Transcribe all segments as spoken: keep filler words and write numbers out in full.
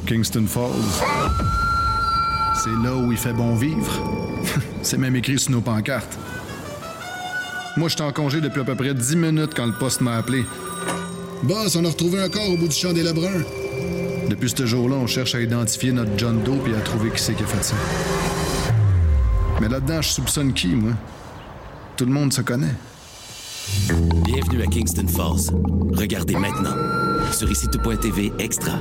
Kingston Falls. C'est là où il fait bon vivre. C'est même écrit sur nos pancartes. Moi, j'étais en congé depuis à peu près dix minutes quand le poste m'a appelé. Boss, on a retrouvé un corps au bout du champ des Lebrun. Depuis ce jour-là, on cherche à identifier notre John Doe et à trouver qui c'est qui a fait ça. Mais là-dedans, je soupçonne qui, moi? Tout le monde se connaît. Bienvenue à Kingston Falls. Regardez maintenant sur ici tout point t v Extra.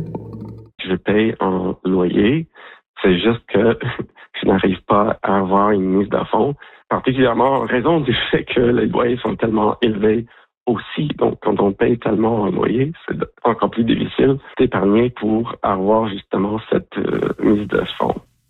Je paye en loyer. C'est juste que je n'arrive pas à avoir une mise de fonds, particulièrement en raison du fait que les loyers sont tellement élevés aussi. Donc, quand on paye tellement en loyer, c'est encore plus difficile d'épargner pour avoir justement cette euh, mise de fonds.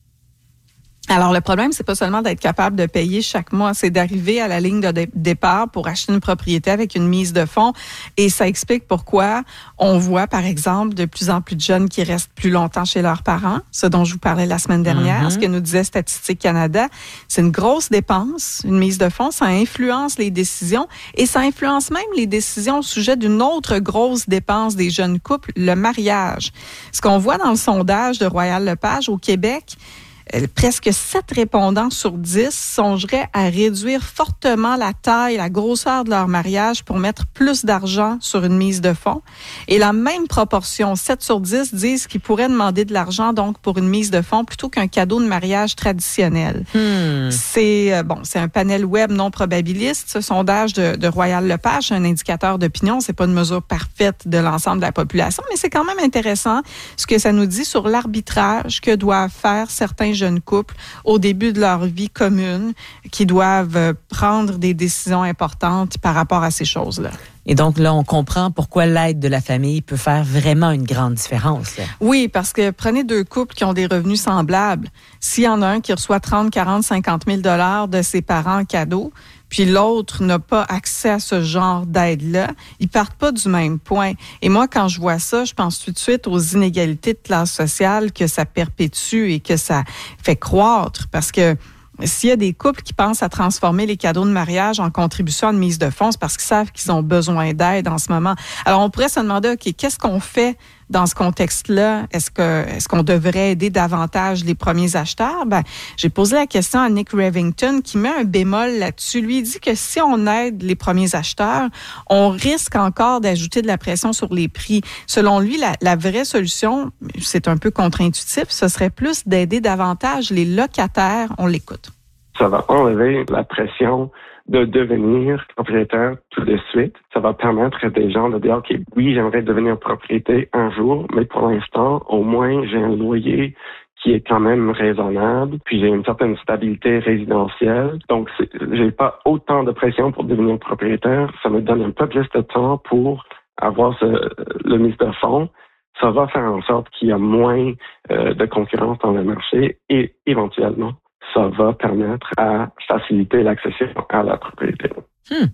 Alors, le problème, c'est pas seulement d'être capable de payer chaque mois, c'est d'arriver à la ligne de dé- départ pour acheter une propriété avec une mise de fonds. Et ça explique pourquoi on voit, par exemple, de plus en plus de jeunes qui restent plus longtemps chez leurs parents, ce dont je vous parlais la semaine dernière, mm-hmm. ce que nous disait Statistique Canada. C'est une grosse dépense, une mise de fonds. Ça influence les décisions et ça influence même les décisions au sujet d'une autre grosse dépense des jeunes couples, le mariage. Ce qu'on voit dans le sondage de Royal Lepage au Québec, presque sept répondants sur dix songeraient à réduire fortement la taille, la grosseur de leur mariage pour mettre plus d'argent sur une mise de fonds. Et la même proportion, sept sur dix, disent qu'ils pourraient demander de l'argent donc pour une mise de fonds plutôt qu'un cadeau de mariage traditionnel. Hmm. C'est bon, c'est un panel web non probabiliste. Ce sondage de, de Royal Lepage, c'est un indicateur d'opinion. C'est pas une mesure parfaite de l'ensemble de la population, mais c'est quand même intéressant ce que ça nous dit sur l'arbitrage que doivent faire certains jeunes couples au début de leur vie commune qui doivent prendre des décisions importantes par rapport à ces choses-là. Et donc là, on comprend pourquoi l'aide de la famille peut faire vraiment une grande différence. Là. Oui, parce que prenez deux couples qui ont des revenus semblables. S'il y en a un qui reçoit trente, quarante, cinquante mille dollars de ses parents en cadeau, puis l'autre n'a pas accès à ce genre d'aide-là, ils partent pas du même point. Et moi, quand je vois ça, je pense tout de suite aux inégalités de classe sociale que ça perpétue et que ça fait croître. Parce que s'il y a des couples qui pensent à transformer les cadeaux de mariage en contribution à une mise de fonds, c'est parce qu'ils savent qu'ils ont besoin d'aide en ce moment. Alors, on pourrait se demander, OK, qu'est-ce qu'on fait dans ce contexte-là? Est-ce que, est-ce qu'on devrait aider davantage les premiers acheteurs? Ben, j'ai posé la question à Nick Revington qui met un bémol là-dessus. Lui, il dit que si on aide les premiers acheteurs, on risque encore d'ajouter de la pression sur les prix. Selon lui, la, la vraie solution, c'est un peu contre-intuitif, ce serait plus d'aider davantage les locataires. On l'écoute. Ça va enlever la pression de devenir propriétaire tout de suite. Ça va permettre à des gens de dire, OK, oui, j'aimerais devenir propriétaire un jour, mais pour l'instant, au moins, j'ai un loyer qui est quand même raisonnable, puis j'ai une certaine stabilité résidentielle. Donc, c'est, j'ai pas autant de pression pour devenir propriétaire. Ça me donne un peu plus de temps pour avoir ce, le mise de fonds. Ça va faire en sorte qu'il y a moins euh, de concurrence dans le marché et éventuellement, ça va permettre à faciliter l'accession à la propriété. Hmm.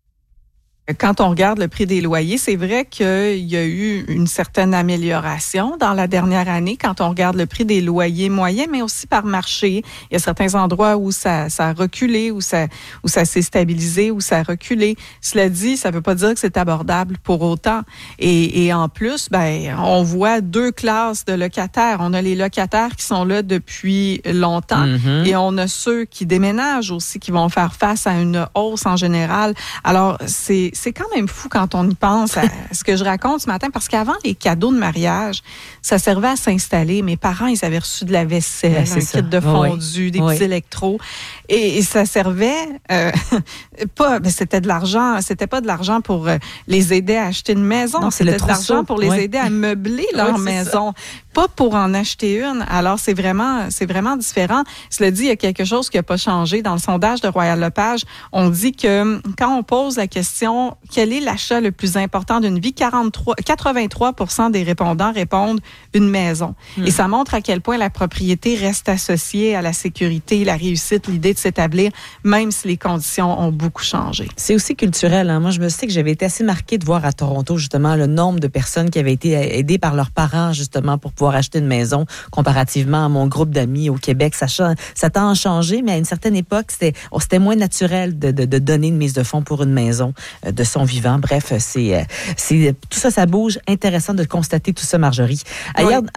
Quand on regarde le prix des loyers, c'est vrai qu'il y a eu une certaine amélioration dans la dernière année quand on regarde le prix des loyers moyens, mais aussi par marché. Il y a certains endroits où ça, ça a reculé, où ça, où ça s'est stabilisé, où ça a reculé. Cela dit, ça ne veut pas dire que c'est abordable pour autant. Et, et en plus, ben, on voit deux classes de locataires. On a les locataires qui sont là depuis longtemps mm-hmm. et on a ceux qui déménagent aussi, qui vont faire face à une hausse en général. Alors, c'est C'est quand même fou quand on y pense à ce que je raconte ce matin, parce qu'avant, les cadeaux de mariage, ça servait à s'installer. Mes parents, ils avaient reçu de la vaisselle, ben, un ça. kit de fondu, oui. des oui. petits électros. Et, et ça servait euh, pas, ben, c'était de l'argent, c'était pas de l'argent pour euh, les aider à acheter une maison. Non, c'était de l'argent pour les oui. aider à meubler leur oui, maison. Ça. Pas pour en acheter une. Alors, c'est vraiment, c'est vraiment différent. Cela dit, il y a quelque chose qui n'a pas changé. Dans le sondage de Royal Lepage, on dit que quand on pose la question « Quel est l'achat le plus important d'une vie? » quarante-trois, quatre-vingt-trois pour cent des répondants répondent « Une maison. Mmh. » Et ça montre à quel point la propriété reste associée à la sécurité, la réussite, l'idée de s'établir, même si les conditions ont beaucoup changé. C'est aussi culturel. Hein? Moi, je me sais que j'avais été assez marquée de voir à Toronto, justement, le nombre de personnes qui avaient été aidées par leurs parents, justement, pour pouvoir acheter une maison, comparativement à mon groupe d'amis au Québec. Ça, ça tend à changer, mais à une certaine époque, c'était, oh, c'était moins naturel de, de, de donner une mise de fonds pour une maison de son vivant. Bref, c'est, c'est tout ça, ça bouge. Intéressant de constater tout ça, Marjorie. Oui. Ailleurs,